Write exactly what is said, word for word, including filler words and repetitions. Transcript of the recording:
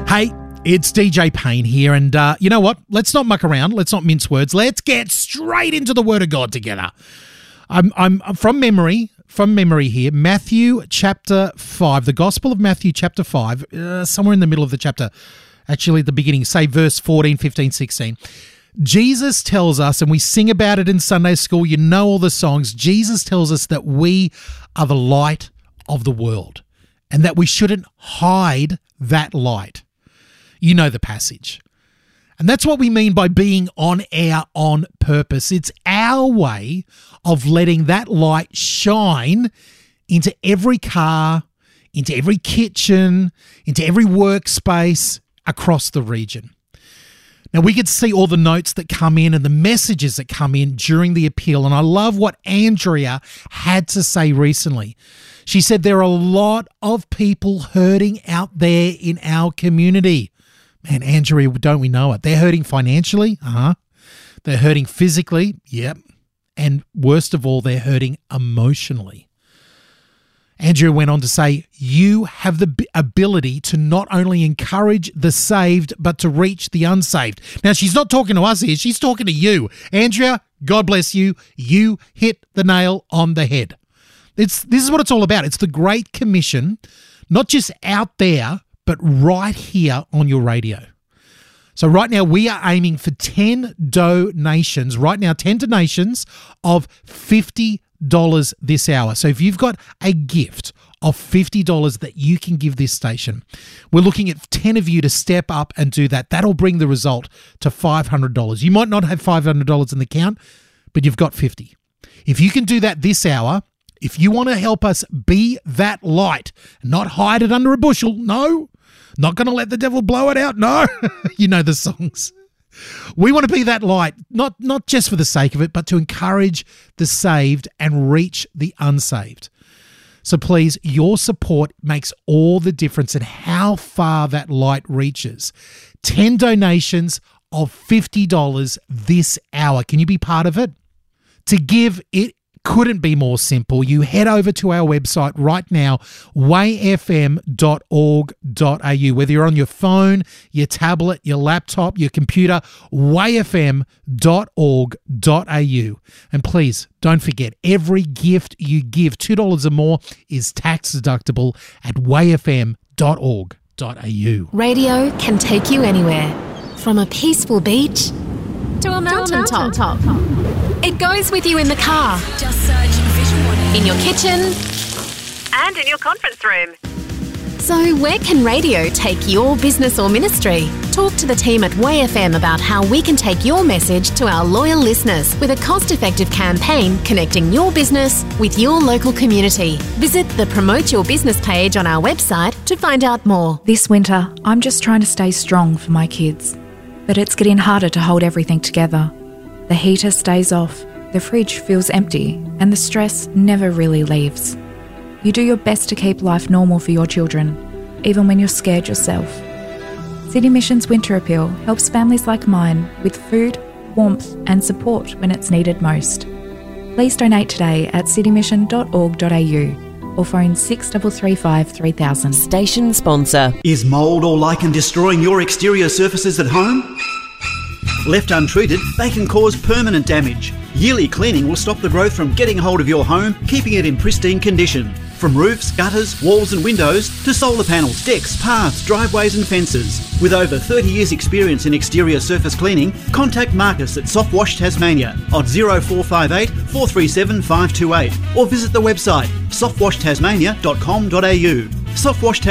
Hey, it's D J Payne here, and uh, you know what? Let's not muck around. Let's not mince words. Let's get straight into the Word of God together. I'm, I'm from memory, from memory here, Matthew chapter five, the Gospel of Matthew chapter five, uh, somewhere in the middle of the chapter, actually at the beginning, say verse fourteen, fifteen, sixteen. Jesus tells us, and we sing about it in Sunday school, you know all the songs, Jesus tells us that we are the light of the world and that we shouldn't hide that light. You know the passage. And that's what we mean by being on air on purpose. It's our way of letting that light shine into every car, into every kitchen, into every workspace across the region. Now, we could see all the notes that come in and the messages that come in during the appeal, and I love what Andrea had to say recently. She said there are a lot of people hurting out there in our community. Man, Andrea, don't we know it? They're hurting financially. Uh-huh. They're hurting physically. Yep. And worst of all, they're hurting emotionally. Andrea went on to say, you have the ability to not only encourage the saved, but to reach the unsaved. Now, she's not talking to us here. She's talking to you. Andrea, God bless you. You hit the nail on the head. It's This is what it's all about. It's the Great Commission, not just out there, but right here on your radio. So right now we are aiming for ten donations, right now ten donations of fifty dollars this hour. So if you've got a gift of fifty dollars that you can give this station, we're looking at ten of you to step up and do that. That'll bring the result to five hundred dollars. You might not have five hundred dollars in the account, but you've got fifty. If you can do that this hour, if you want to help us be that light, not hide it under a bushel, no, not going to let the devil blow it out, no. You know the songs. We want to be that light, not, not just for the sake of it, but to encourage the saved and reach the unsaved. So please, your support makes all the difference in how far that light reaches. ten donations of fifty dollars this hour. Can you be part of it? To give, it couldn't be more simple. You head over to our website right now, way f m dot org dot a u. Whether you're on your phone, your tablet, your laptop, your computer, way f m dot org dot a u. And please, don't forget, every gift you give, two dollars or more, is tax deductible at way f m dot org dot a u. Radio can take you anywhere, from a peaceful beach to a mountaintop. Top. It goes with you in the car, Just search Vision One in your kitchen, and in your conference room. So where can radio take your business or ministry? Talk to the team at Way F M about how we can take your message to our loyal listeners with a cost-effective campaign connecting your business with your local community. Visit the Promote Your Business page on our website to find out more. This winter, I'm just trying to stay strong for my kids. But it's getting harder to hold everything together. The heater stays off, the fridge feels empty, and the stress never really leaves. You do your best to keep life normal for your children, even when you're scared yourself. City Mission's Winter Appeal helps families like mine with food, warmth, and support when it's needed most. Please donate today at city mission dot org dot a u or phone six three three five three thousand. Station sponsor. Is mould or lichen destroying your exterior surfaces at home? Left untreated, they can cause permanent damage. Yearly cleaning will stop the growth from getting hold of your home, keeping it in pristine condition. From roofs, gutters, walls and windows to solar panels, decks, paths, driveways and fences. With over thirty years experience in exterior surface cleaning, contact Marcus at Soft Wash Tasmania on zero four five eight, four three seven, five two eight or visit the website soft wash tasmania dot com dot a u. Soft Wash